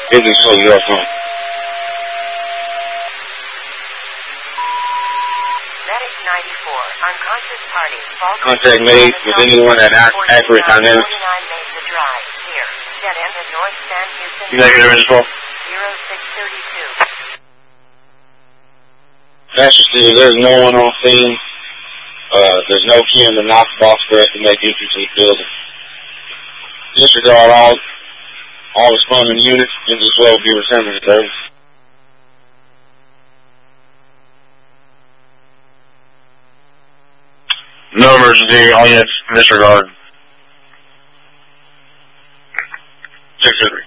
Engine closed off on. Medic 94, unconscious party. Contact made with anyone at Accurate Dynamics. 29 Mesa Drive, here. Dead end at North San Houston. Negative info. 0632. Actually, there's no one on scene. There's no key in the knock box for us to make entry to the building. Disregard all responding units and as well be returning to service. No emergency, all units disregard. 6